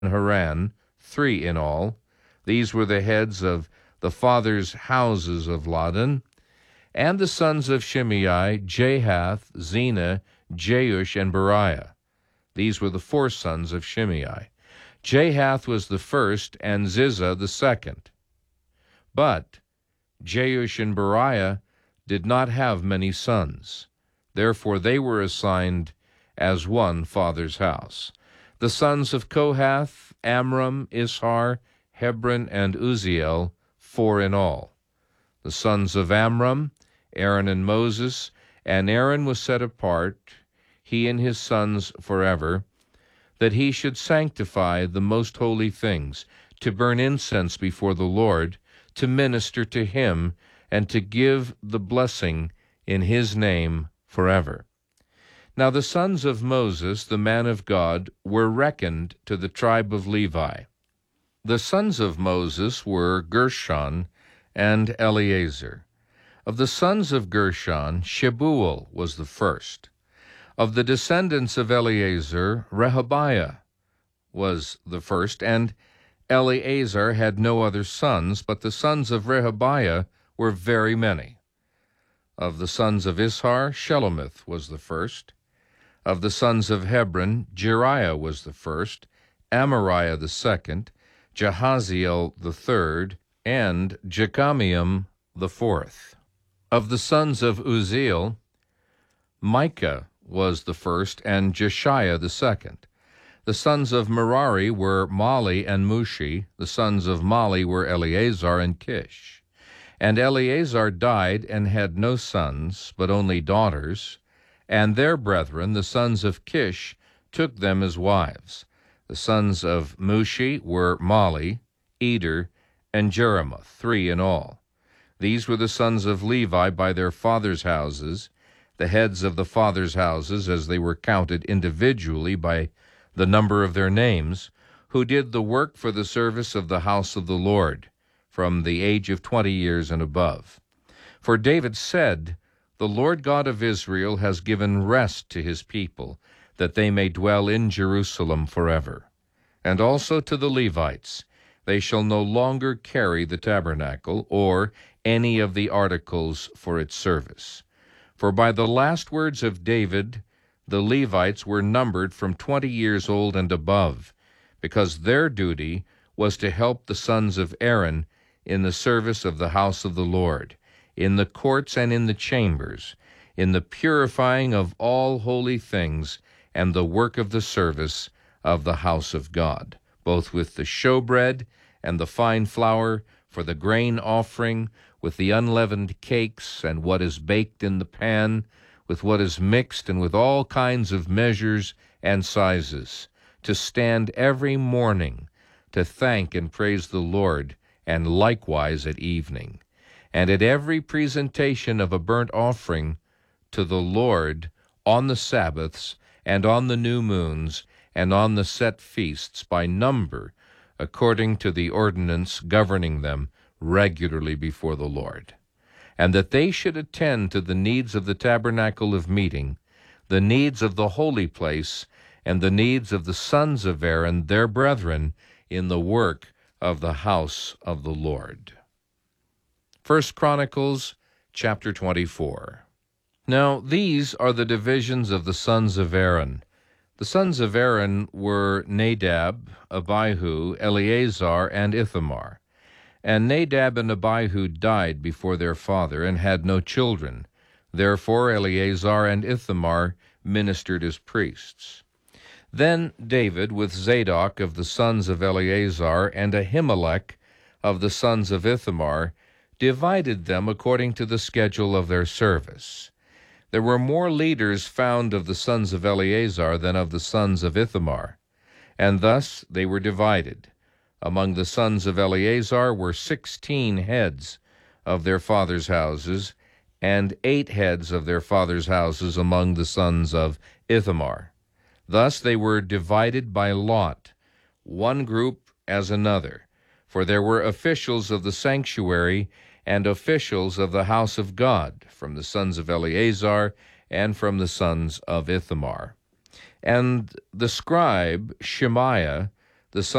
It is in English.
Haran, 3 in all. These were the heads of the fathers' houses of Ladan. And the sons of Shimei, Jahath, Zena, Jeush, and Beriah. These were the 4 sons of Shimei. Jahath was the first, and Ziza the second. But Jeush and Beriah did not have many sons. Therefore they were assigned as one father's house. The sons of Kohath, Amram, Ishar, Hebron, and Uzziel, 4 in all. The sons of Amram, Aaron and Moses, and Aaron was set apart, he and his sons forever, that he should sanctify the most holy things, to burn incense before the Lord, to minister to him, and to give the blessing in his name forever. Now the sons of Moses, the man of God, were reckoned to the tribe of Levi. The sons of Moses were Gershon and Eleazar. Of the sons of Gershon, Shebuel was the first. Of the descendants of Eleazar, Rehabiah was the first, and Eleazar had no other sons, but the sons of Rehabiah were very many. Of the sons of Ishar, Shelomith was the first. Of the sons of Hebron, Jeriah was the first, Amariah the second, Jahaziel the third, and Jechamiam the fourth. Of the sons of Uzziel, Micah was the first, and Jeshiah the second. The sons of Merari were Mali and Mushi. The sons of Mali were Eleazar and Kish. And Eleazar died and had no sons, but only daughters. And their brethren, the sons of Kish, took them as wives. The sons of Mushi were Mali, Eder, and Jeremoth, 3 in all. These were the sons of Levi by their fathers' houses, the heads of the fathers' houses, as they were counted individually by the number of their names, who did the work for the service of the house of the Lord, from the age of 20 years and above. For David said, "The Lord God of Israel has given rest to his people, that they may dwell in Jerusalem forever. And also to the Levites, they shall no longer carry the tabernacle, or any of the articles for its service. For by the last words of David, the Levites were numbered from 20 years old and above, because their duty was to help the sons of Aaron in the service of the house of the Lord, in the courts and in the chambers, in the purifying of all holy things, and the work of the service of the house of God, both with the showbread and the fine flour for the grain offering, with the unleavened cakes and what is baked in the pan, with what is mixed, and with all kinds of measures and sizes, to stand every morning to thank and praise the Lord, and likewise at evening, and at every presentation of a burnt offering to the Lord on the Sabbaths, and on the new moons, and on the set feasts by number, according to the ordinance governing them regularly before the Lord. And that they should attend to the needs of the tabernacle of meeting, the needs of the holy place, and the needs of the sons of Aaron, their brethren, in the work of the house of the Lord." 1 Chronicles chapter 24. Now these are the divisions of the sons of Aaron. The sons of Aaron were Nadab, Abihu, Eleazar, and Ithamar. And Nadab and Abihu died before their father, and had no children. Therefore Eleazar and Ithamar ministered as priests. Then David, with Zadok of the sons of Eleazar, and Ahimelech of the sons of Ithamar, divided them according to the schedule of their service. There were more leaders found of the sons of Eleazar than of the sons of Ithamar, and thus they were divided. Among the sons of Eleazar were 16 heads of their fathers' houses, and 8 heads of their fathers' houses among the sons of Ithamar. Thus they were divided by lot, one group as another, for there were officials of the sanctuary and officials of the house of God, from the sons of Eleazar and from the sons of Ithamar. And the scribe Shemaiah, the